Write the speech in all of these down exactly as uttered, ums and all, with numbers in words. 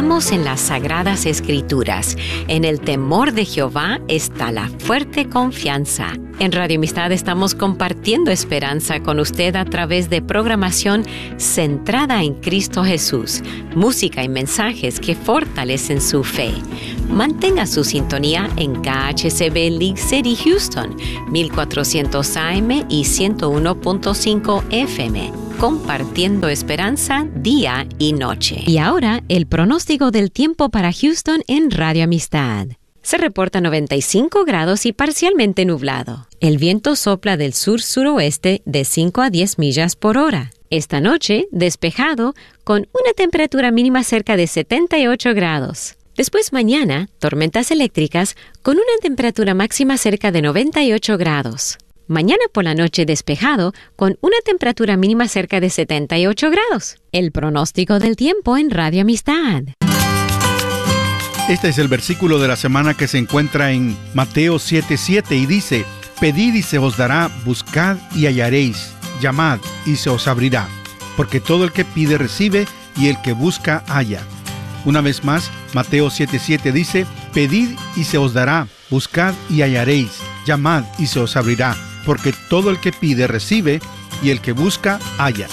Leamos en las Sagradas Escrituras. En el temor de Jehová está la fuerte confianza. En Radio Amistad estamos compartiendo esperanza con usted a través de programación centrada en Cristo Jesús, música y mensajes que fortalecen su fe. Mantenga su sintonía en K H C B League City, Houston, mil cuatrocientos A M y ciento uno punto cinco F M. Compartiendo esperanza día y noche. Y ahora, el pronóstico del tiempo para Houston en Radio Amistad. Se reporta noventa y cinco grados y parcialmente nublado. El viento sopla del sur-suroeste de cinco a diez millas por hora. Esta noche, despejado, con una temperatura mínima cerca de setenta y ocho grados. Después mañana, tormentas eléctricas con una temperatura máxima cerca de noventa y ocho grados. Mañana por la noche despejado, con una temperatura mínima cerca de setenta y ocho grados. El pronóstico del tiempo en Radio Amistad. Este es el versículo de la semana que se encuentra en Mateo siete siete y dice: Pedid y se os dará, buscad y hallaréis, llamad y se os abrirá. Porque todo el que pide recibe, y el que busca halla. Una vez más, Mateo siete siete dice: Pedid y se os dará, buscad y hallaréis, llamad y se os abrirá. Porque todo el que pide recibe, y el que busca halla.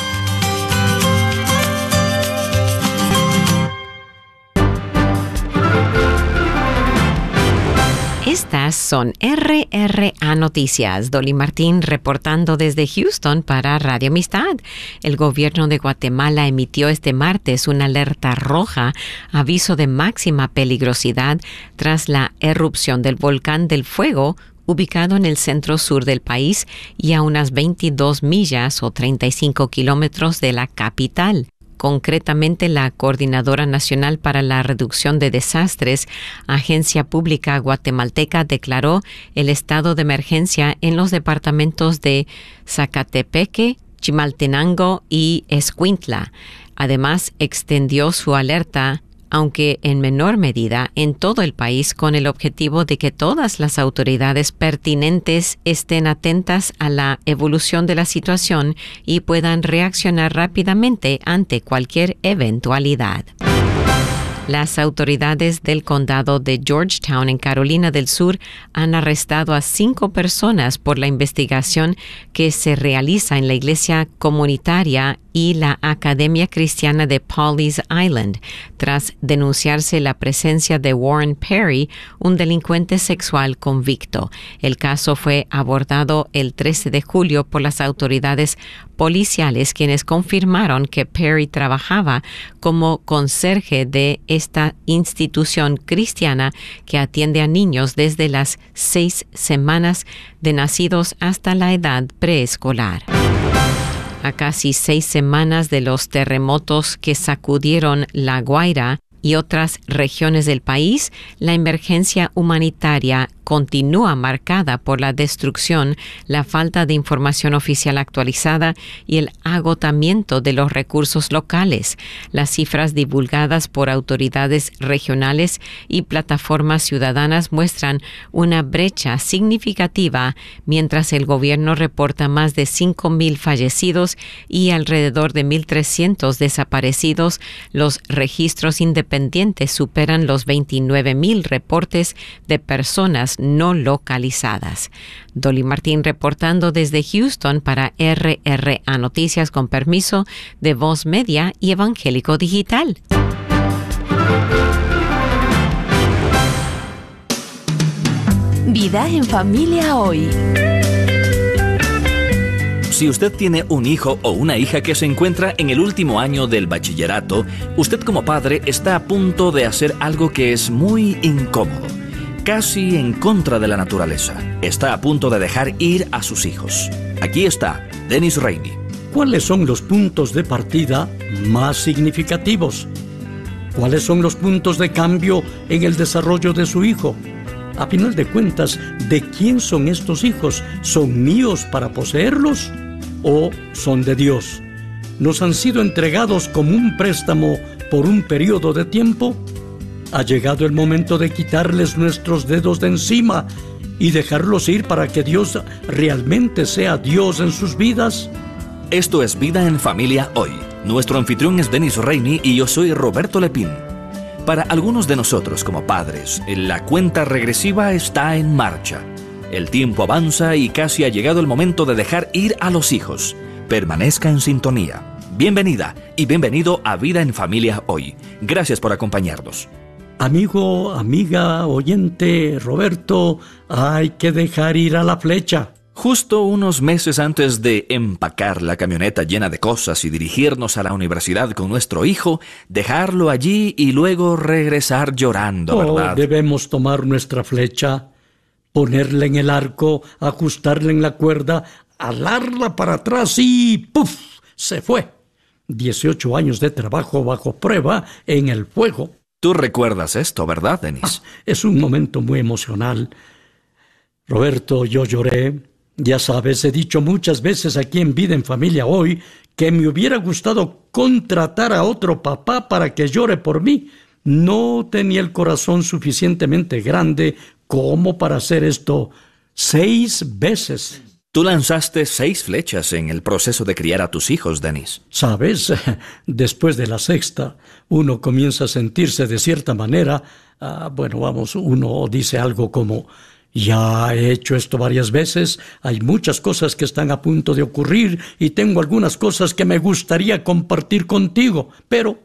Estas son R R A Noticias. Dolly Martín reportando desde Houston para Radio Amistad. El gobierno de Guatemala emitió este martes una alerta roja, aviso de máxima peligrosidad, tras la erupción del volcán del Fuego, ubicado en el centro sur del país y a unas veintidós millas o treinta y cinco kilómetros de la capital. Concretamente, la Coordinadora Nacional para la Reducción de Desastres, agencia pública guatemalteca, declaró el estado de emergencia en los departamentos de Zacatepeque, Chimaltenango y Escuintla. Además, extendió su alerta, aunque en menor medida, en todo el país, con el objetivo de que todas las autoridades pertinentes estén atentas a la evolución de la situación y puedan reaccionar rápidamente ante cualquier eventualidad. Las autoridades del condado de Georgetown, en Carolina del Sur, han arrestado a cinco personas por la investigación que se realiza en la iglesia comunitaria y la Academia Cristiana de Pawleys Island, tras denunciarse la presencia de Warren Perry, un delincuente sexual convicto. El caso fue abordado el trece de julio por las autoridades policiales, quienes confirmaron que Perry trabajaba como conserje de esta institución cristiana que atiende a niños desde las seis semanas de nacidos hasta la edad preescolar. A casi seis semanas de los terremotos que sacudieron La Guaira y otras regiones del país, la emergencia humanitaria continúa marcada por la destrucción, la falta de información oficial actualizada y el agotamiento de los recursos locales. Las cifras divulgadas por autoridades regionales y plataformas ciudadanas muestran una brecha significativa, mientras el gobierno reporta más de cinco mil fallecidos y alrededor de mil trescientos desaparecidos. Los registros independientes superan los veintinueve mil reportes de personas no localizadas. Dolly Martín reportando desde Houston para R R A Noticias, con permiso de Voz Media y Evangélico Digital. Vida en familia hoy. Si usted tiene un hijo o una hija que se encuentra en el último año del bachillerato, usted como padre está a punto de hacer algo que es muy incómodo, casi en contra de la naturaleza. Está a punto de dejar ir a sus hijos. Aquí está Dennis Rainey. ¿Cuáles son los puntos de partida más significativos? ¿Cuáles son los puntos de cambio en el desarrollo de su hijo? A final de cuentas, ¿de quién son estos hijos? ¿Son míos para poseerlos o son de Dios? ¿Nos han sido entregados como un préstamo por un periodo de tiempo? Ha llegado el momento de quitarles nuestros dedos de encima y dejarlos ir para que Dios realmente sea Dios en sus vidas. Esto es Vida en Familia Hoy. Nuestro anfitrión es Dennis Rainey y yo soy Roberto Lepín. Para algunos de nosotros como padres, la cuenta regresiva está en marcha. El tiempo avanza y casi ha llegado el momento de dejar ir a los hijos. Permanezca en sintonía. Bienvenida y bienvenido a Vida en Familia hoy. Gracias por acompañarnos. Amigo, amiga, oyente, Roberto, hay que dejar ir a la flecha. Justo unos meses antes de empacar la camioneta llena de cosas y dirigirnos a la universidad con nuestro hijo, dejarlo allí y luego regresar llorando, ¿verdad? Oh, debemos tomar nuestra flecha, ponerla en el arco, ajustarla en la cuerda, alarla para atrás y ¡puf! Se fue. dieciocho años de trabajo bajo prueba en el fuego. Tú recuerdas esto, ¿verdad, Denis? Ah, es un momento muy emocional. Roberto, yo lloré. Ya sabes, he dicho muchas veces aquí en Vida en Familia hoy que me hubiera gustado contratar a otro papá para que llore por mí. No tenía el corazón suficientemente grande como para hacer esto seis veces. Tú lanzaste seis flechas en el proceso de criar a tus hijos, Denis. Sabes, después de la sexta, uno comienza a sentirse de cierta manera, ah, bueno, vamos, uno dice algo como... Ya he hecho esto varias veces, hay muchas cosas que están a punto de ocurrir y tengo algunas cosas que me gustaría compartir contigo, pero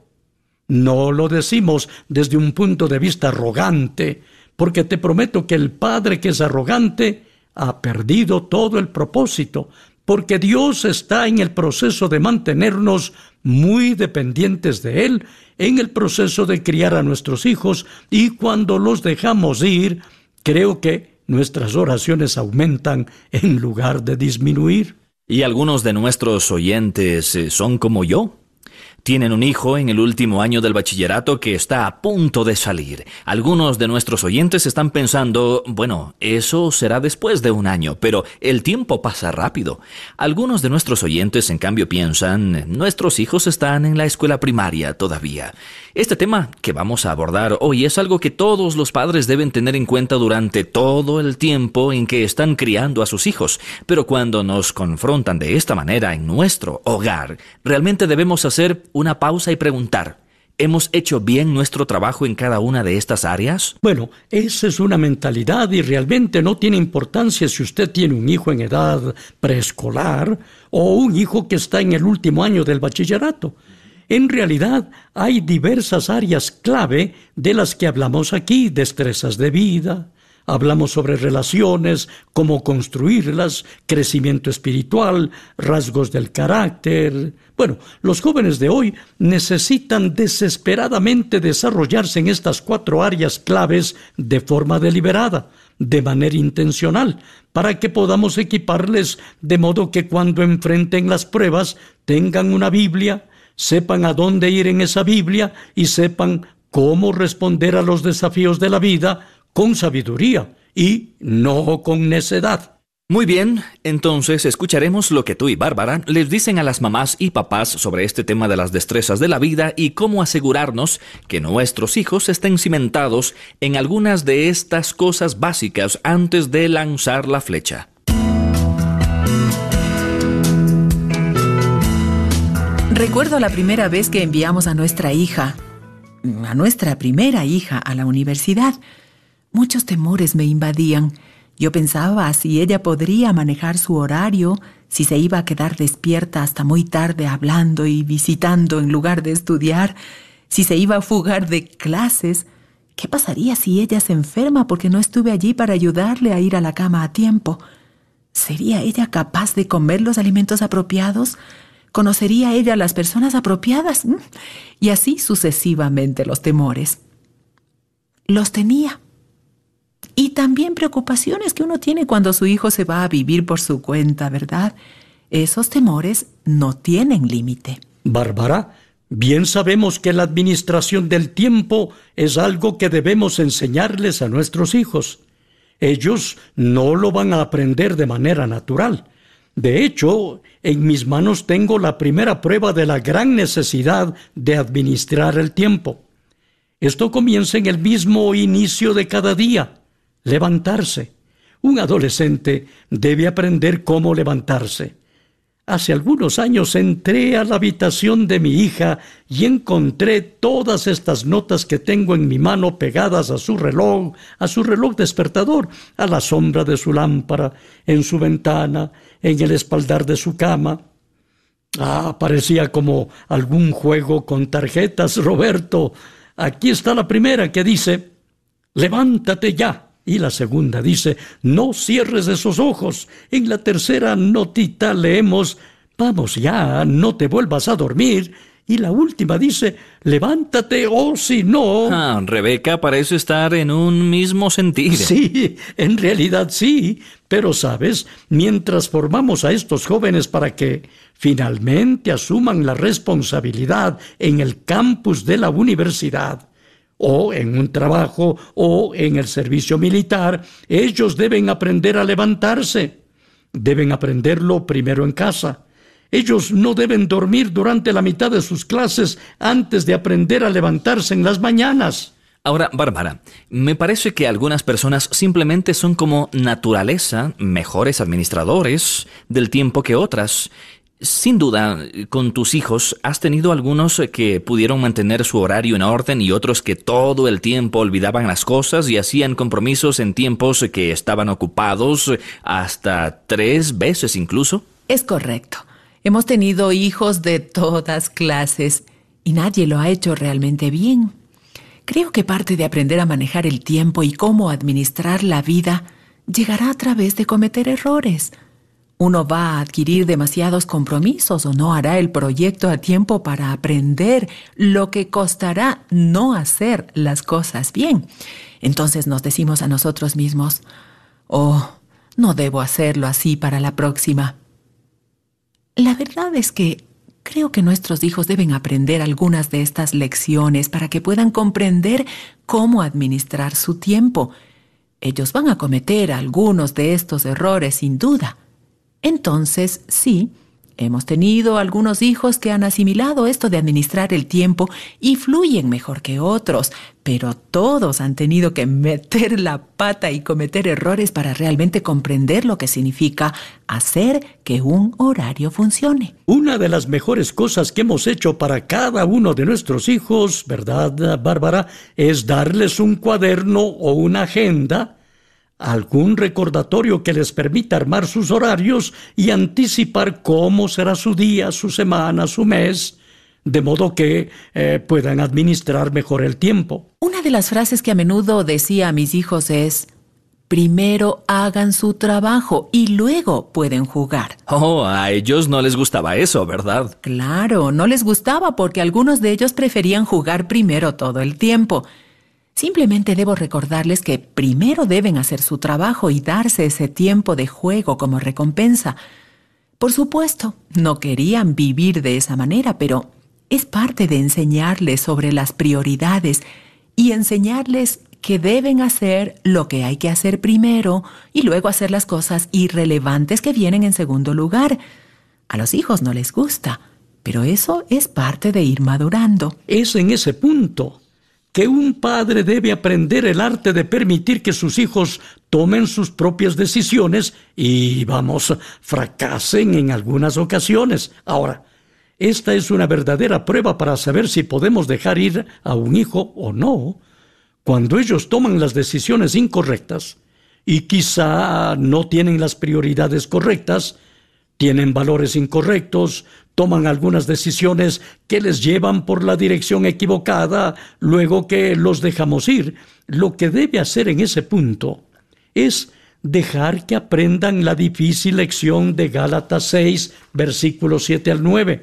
no lo decimos desde un punto de vista arrogante, porque te prometo que el padre que es arrogante ha perdido todo el propósito, porque Dios está en el proceso de mantenernos muy dependientes de Él, en el proceso de criar a nuestros hijos, y cuando los dejamos ir, creo que nuestras oraciones aumentan en lugar de disminuir. Y algunos de nuestros oyentes eh, son como yo. Tienen un hijo en el último año del bachillerato que está a punto de salir. Algunos de nuestros oyentes están pensando, bueno, eso será después de un año, pero el tiempo pasa rápido. Algunos de nuestros oyentes, en cambio, piensan, nuestros hijos están en la escuela primaria todavía. Este tema que vamos a abordar hoy es algo que todos los padres deben tener en cuenta durante todo el tiempo en que están criando a sus hijos. Pero cuando nos confrontan de esta manera en nuestro hogar, realmente debemos hacer una pausa y preguntar, ¿hemos hecho bien nuestro trabajo en cada una de estas áreas? Bueno, esa es una mentalidad y realmente no tiene importancia si usted tiene un hijo en edad preescolar o un hijo que está en el último año del bachillerato. En realidad, hay diversas áreas clave de las que hablamos aquí, destrezas de vida. Hablamos sobre relaciones, cómo construirlas, crecimiento espiritual, rasgos del carácter. Bueno, los jóvenes de hoy necesitan desesperadamente desarrollarse en estas cuatro áreas claves de forma deliberada, de manera intencional, para que podamos equiparles de modo que cuando enfrenten las pruebas tengan una Biblia, sepan a dónde ir en esa Biblia y sepan cómo responder a los desafíos de la vida con sabiduría y no con necedad. Muy bien, entonces escucharemos lo que tú y Bárbara les dicen a las mamás y papás sobre este tema de las destrezas de la vida y cómo asegurarnos que nuestros hijos estén cimentados en algunas de estas cosas básicas antes de lanzar la flecha. Recuerdo la primera vez que enviamos a nuestra hija, a nuestra primera hija a la universidad. Muchos temores me invadían. Yo pensaba si ella podría manejar su horario, si se iba a quedar despierta hasta muy tarde hablando y visitando en lugar de estudiar, si se iba a fugar de clases. ¿Qué pasaría si ella se enferma porque no estuve allí para ayudarle a ir a la cama a tiempo? ¿Sería ella capaz de comer los alimentos apropiados? ¿Conocería ella a las personas apropiadas? Y así sucesivamente los temores. Los tenía. Y también preocupaciones que uno tiene cuando su hijo se va a vivir por su cuenta, ¿verdad? Esos temores no tienen límite. Bárbara, bien sabemos que la administración del tiempo es algo que debemos enseñarles a nuestros hijos. Ellos no lo van a aprender de manera natural. De hecho, en mis manos tengo la primera prueba de la gran necesidad de administrar el tiempo. Esto comienza en el mismo inicio de cada día. Levantarse. Un adolescente debe aprender cómo levantarse. Hace algunos años entré a la habitación de mi hija y encontré todas estas notas que tengo en mi mano pegadas a su reloj, a su reloj despertador, a la sombra de su lámpara, en su ventana, en el espaldar de su cama. Ah, parecía como algún juego con tarjetas, Roberto. Aquí está la primera que dice, levántate ya. Y la segunda dice, no cierres esos ojos. En la tercera notita leemos, vamos ya, no te vuelvas a dormir. Y la última dice, levántate o si no... Ah, Rebeca parece estar en un mismo sentido. Sí, en realidad sí. Pero, ¿sabes? Mientras formamos a estos jóvenes para que finalmente asuman la responsabilidad en el campus de la universidad, o en un trabajo, o en el servicio militar, ellos deben aprender a levantarse. Deben aprenderlo primero en casa. Ellos no deben dormir durante la mitad de sus clases antes de aprender a levantarse en las mañanas. Ahora, Bárbara, me parece que algunas personas simplemente son como naturaleza, mejores administradores del tiempo que otras. Sin duda, con tus hijos has tenido algunos que pudieron mantener su horario en orden y otros que todo el tiempo olvidaban las cosas y hacían compromisos en tiempos que estaban ocupados hasta tres veces incluso. Es correcto. Hemos tenido hijos de todas clases y nadie lo ha hecho realmente bien. Creo que parte de aprender a manejar el tiempo y cómo administrar la vida llegará a través de cometer errores. Uno va a adquirir demasiados compromisos o no hará el proyecto a tiempo para aprender lo que costará no hacer las cosas bien. Entonces nos decimos a nosotros mismos, oh, no debo hacerlo así para la próxima. La verdad es que creo que nuestros hijos deben aprender algunas de estas lecciones para que puedan comprender cómo administrar su tiempo. Ellos van a cometer algunos de estos errores sin duda. Entonces, sí, hemos tenido algunos hijos que han asimilado esto de administrar el tiempo y fluyen mejor que otros, pero todos han tenido que meter la pata y cometer errores para realmente comprender lo que significa hacer que un horario funcione. Una de las mejores cosas que hemos hecho para cada uno de nuestros hijos, ¿verdad, Bárbara?, es darles un cuaderno o una agenda, algún recordatorio que les permita armar sus horarios y anticipar cómo será su día, su semana, su mes, de modo que eh, puedan administrar mejor el tiempo. Una de las frases que a menudo decía a mis hijos es, primero hagan su trabajo y luego pueden jugar. Oh, a ellos no les gustaba eso, ¿verdad? Claro, no les gustaba porque algunos de ellos preferían jugar primero todo el tiempo. Simplemente debo recordarles que primero deben hacer su trabajo y darse ese tiempo de juego como recompensa. Por supuesto, no querían vivir de esa manera, pero es parte de enseñarles sobre las prioridades y enseñarles que deben hacer lo que hay que hacer primero y luego hacer las cosas irrelevantes que vienen en segundo lugar. A los hijos no les gusta, pero eso es parte de ir madurando. Es en ese punto que un padre debe aprender el arte de permitir que sus hijos tomen sus propias decisiones y, vamos, fracasen en algunas ocasiones. Ahora, esta es una verdadera prueba para saber si podemos dejar ir a un hijo o no. Cuando ellos toman las decisiones incorrectas y quizá no tienen las prioridades correctas, tienen valores incorrectos, toman algunas decisiones que les llevan por la dirección equivocada, luego que los dejamos ir. Lo que debe hacer en ese punto es dejar que aprendan la difícil lección de Gálatas seis, versículos siete al nueve.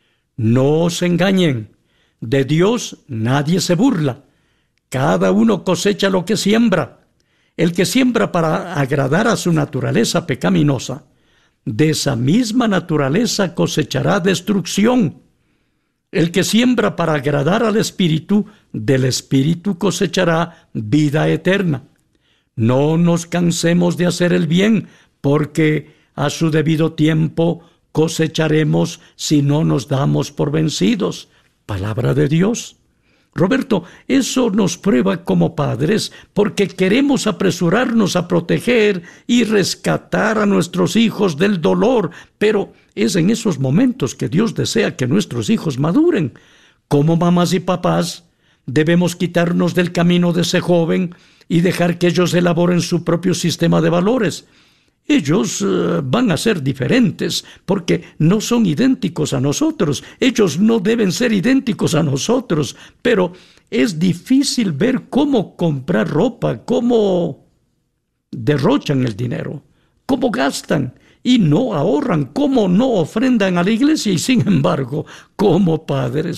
No se engañen, de Dios nadie se burla. Cada uno cosecha lo que siembra. El que siembra para agradar a su naturaleza pecaminosa, de esa misma naturaleza cosechará destrucción. El que siembra para agradar al Espíritu, del Espíritu cosechará vida eterna. No nos cansemos de hacer el bien, porque a su debido tiempo cosecharemos si no nos damos por vencidos. Palabra de Dios. Roberto, eso nos prueba como padres porque queremos apresurarnos a proteger y rescatar a nuestros hijos del dolor, pero es en esos momentos que Dios desea que nuestros hijos maduren. Como mamás y papás, debemos quitarnos del camino de ese joven y dejar que ellos elaboren su propio sistema de valores. Ellos uh, van a ser diferentes porque no son idénticos a nosotros. Ellos no deben ser idénticos a nosotros, pero es difícil ver cómo comprar ropa, cómo derrochan el dinero, cómo gastan y no ahorran, cómo no ofrendan a la iglesia y sin embargo, como padres,